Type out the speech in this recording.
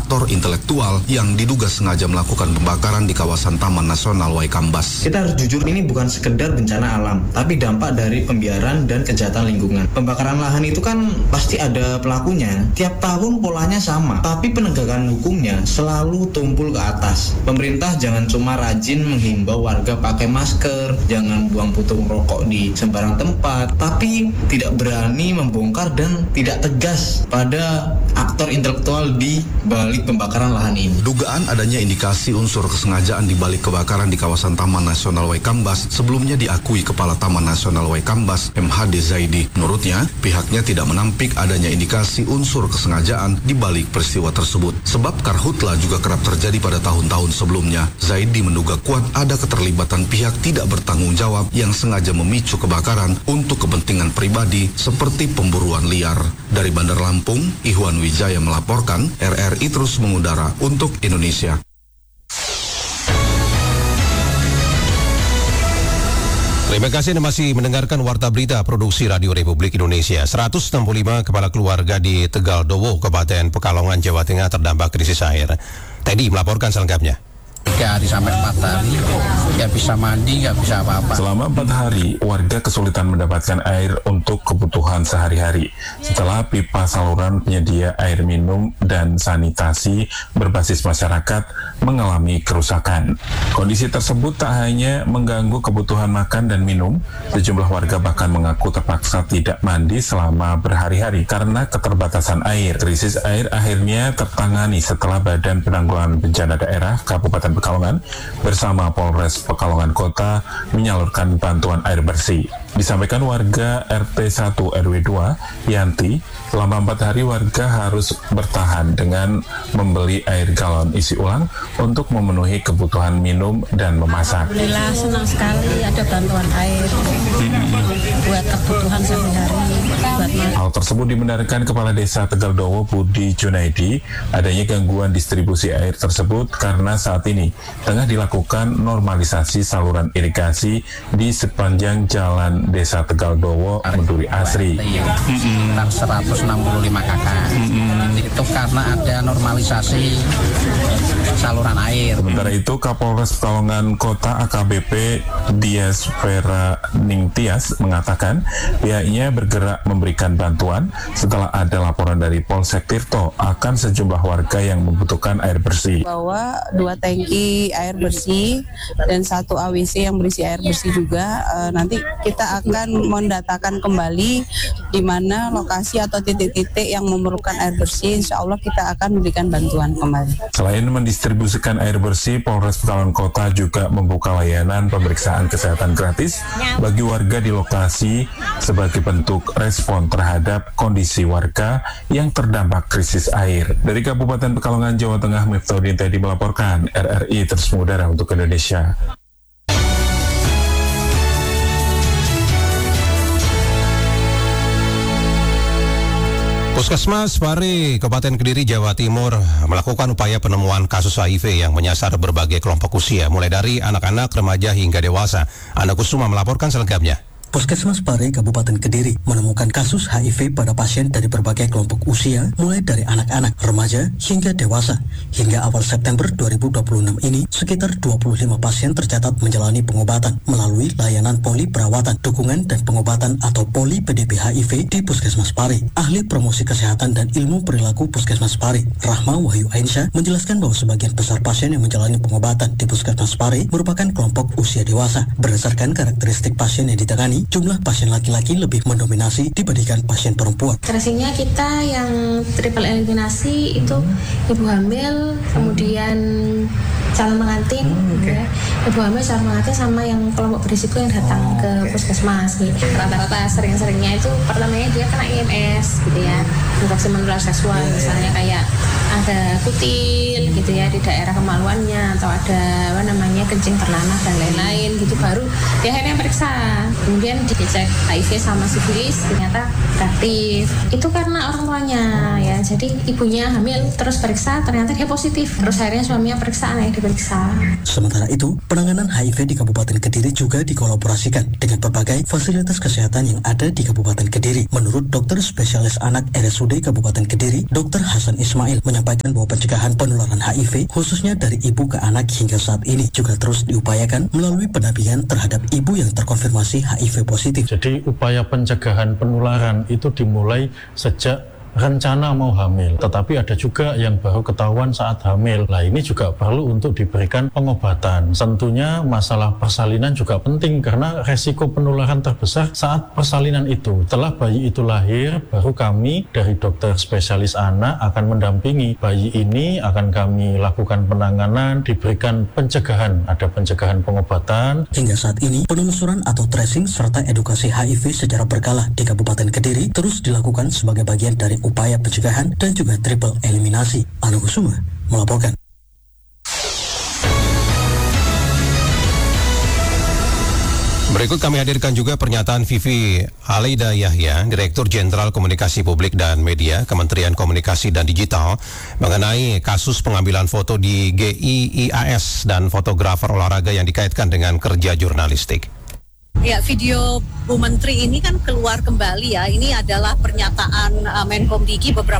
aktor intelektual yang diduga sengaja melakukan pembakaran di kawasan Taman Nasional Waikambas. Kita harus jujur, ini bukan sekedar bencana alam, tapi dampak dari pembiaran dan kejahatan lingkungan. Pembakaran lahan itu kan pasti ada pelakunya. Tiap tahun polanya sama, tapi penegakan hukumnya selalu tumpul ke atas. Pemerintah jangan cuma rajin menghimbau warga pakai masker, jangan buang puntung rokok di sembarang tempat, tapi tidak berani membongkar dan tidak tegas pada aktor intelektual di balik pembakaran lahan ini. Dugaan adanya indikasi unsur kesengajaan di balik kebakaran di kawasan Taman Nasional Waikambas sebelumnya diakui Kepala Taman Nasional Waikambas, MHD Zaidi. Menurutnya, pihaknya tidak menampik adanya indikasi unsur kesengajaan di balik peristiwa tersebut. Sebab karhutla juga kerap terjadi pada tahun-tahun sebelumnya. Zaidi menduga kuat ada keterlibatan pihak tidak bertanggung jawab yang sengaja memicu kebakaran untuk kepentingan pribadi seperti pemburuan liar. Dari Bandar Lampung, Ihwan Wijaya melaporkan, RRI terus mengudara untuk Indonesia. Terima kasih Anda masih mendengarkan Warta Berita Produksi Radio Republik Indonesia. 165 kepala keluarga di Tegal Dowo, Kabupaten Pekalongan, Jawa Tengah terdampak krisis air. Teddy melaporkan selengkapnya. 3 hari sampai 4 hari, nggak bisa mandi, nggak bisa apa-apa. Selama 4 hari, warga kesulitan mendapatkan air untuk kebutuhan sehari-hari. Setelah pipa saluran penyedia air minum dan sanitasi berbasis masyarakat mengalami kerusakan. Kondisi tersebut tak hanya mengganggu kebutuhan makan dan minum, sejumlah warga bahkan mengaku terpaksa tidak mandi selama berhari-hari karena keterbatasan air. Krisis air akhirnya tertangani setelah Badan Penanggulangan Bencana Daerah Kabupaten Pekalongan bersama Polres Pekalongan Kota menyalurkan bantuan air bersih. Disampaikan warga RT 1 RW 2 Yanti, selama 4 hari warga harus bertahan dengan membeli air galon isi ulang untuk memenuhi kebutuhan minum dan memasak. Alhamdulillah senang sekali ada bantuan air buat kebutuhan sehari-hari. Hal tersebut dibenarkan Kepala Desa Tegal Dowo Budi Junaidi. Adanya gangguan distribusi air tersebut karena saat ini tengah dilakukan normalisasi saluran irigasi di sepanjang jalan Desa Tegal Dowo Menduri Asri. Sekitar 165 kakak. Itu karena ada normalisasi saluran air. Sementara itu Kapolres Pekalongan Kota AKBP Dias Vera Ningtyas mengatakan pihaknya bergerak memberikan bantuan setelah ada laporan dari Polsek Tirto akan sejumlah warga yang membutuhkan air bersih. Bawa 2 tangki air bersih dan 1 AWC yang berisi air bersih juga. Nanti kita akan mendatakan kembali di mana lokasi atau titik-titik yang memerlukan air bersih. Insya Allah kita akan memberikan bantuan kembali. Selain mendistribusikan air bersih, Polres Pekalongan Kota juga membuka layanan pemeriksaan kesehatan gratis bagi warga di lokasi sebagai bentuk respon terhadap kondisi warga yang terdampak krisis air. Dari Kabupaten Pekalongan, Jawa Tengah, Miftahudin Teddy melaporkan, RRI terus mengudara untuk Indonesia. Puskesmas Pare, Kabupaten Kediri, Jawa Timur melakukan upaya penemuan kasus HIV yang menyasar berbagai kelompok usia, mulai dari anak-anak, remaja hingga dewasa. Ana Kusuma melaporkan selengkapnya. Puskesmas Pare, Kabupaten Kediri menemukan kasus HIV pada pasien dari berbagai kelompok usia, mulai dari anak-anak, remaja, hingga dewasa. Hingga awal September 2026 ini, sekitar 25 pasien tercatat menjalani pengobatan melalui layanan poli perawatan, dukungan dan pengobatan atau poli PDP HIV di Puskesmas Pare. Ahli Promosi Kesehatan dan Ilmu Perilaku Puskesmas Pare, Rahma Wahyu Ainsyah, menjelaskan bahwa sebagian besar pasien yang menjalani pengobatan di Puskesmas Pare merupakan kelompok usia dewasa. Berdasarkan karakteristik pasien yang ditangani, jumlah pasien laki-laki lebih mendominasi dibandingkan pasien perempuan. Tracingnya kita yang triple eliminasi itu ibu hamil, kemudian calon pengantin, ya. Ibu hamil, calon pengantin sama yang kelompok berisiko yang datang ke puskesmas. Gitu. Rata-rata sering-seringnya itu pertamanya dia kena IMS, gitu ya, infeksi menular seksual, misalnya kayak ada kutil, gitu ya, di daerah kemaluannya, atau ada kencing ternanah dan lain-lain, gitu, baru dia akhirnya periksa. Kemudian dicek HIV sama sifilis, ternyata reaktif. Itu karena orang tuanya, ya. Jadi ibunya hamil terus periksa, ternyata dia positif. Terus akhirnya suaminya periksa, anaknya diperiksa. Sementara itu, penanganan HIV di Kabupaten Kediri juga dikolaborasikan dengan berbagai fasilitas kesehatan yang ada di Kabupaten Kediri. Menurut dokter spesialis anak RSUD Kabupaten Kediri, Dr. Hasan Ismail menyampaikan menyampaikan bahwa pencegahan penularan HIV khususnya dari ibu ke anak hingga saat ini juga terus diupayakan melalui pendampingan terhadap ibu yang terkonfirmasi HIV positif. Jadi upaya pencegahan penularan itu dimulai sejak rencana mau hamil, tetapi ada juga yang baru ketahuan saat hamil. Nah, ini juga perlu untuk diberikan pengobatan. Tentunya masalah persalinan juga penting karena resiko penularan terbesar saat persalinan itu. Setelah bayi itu lahir, baru kami dari dokter spesialis anak akan mendampingi bayi ini, akan kami lakukan penanganan, diberikan pencegahan, ada pencegahan pengobatan. Hingga saat ini, penelusuran atau tracing serta edukasi HIV secara berkala di Kabupaten Kediri terus dilakukan sebagai bagian dari upaya pencegahan dan juga triple eliminasi. Anu Kusuma melaporkan. Berikut kami hadirkan juga pernyataan Vivi Aleida Yahya, Direktur Jenderal Komunikasi Publik dan Media, Kementerian Komunikasi dan Digital, mengenai kasus pengambilan foto di GIIAS dan fotografer olahraga yang dikaitkan dengan kerja jurnalistik. Ya, video Bu Menteri ini kan keluar kembali ya. Ini adalah pernyataan Menkom Digi beberapa